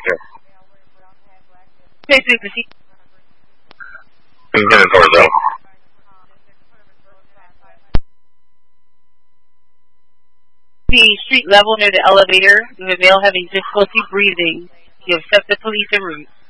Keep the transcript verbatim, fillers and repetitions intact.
here. Basically, the seat. He's headed towards them. The street level near the elevator, with a male having difficulty breathing. You have set the police en route.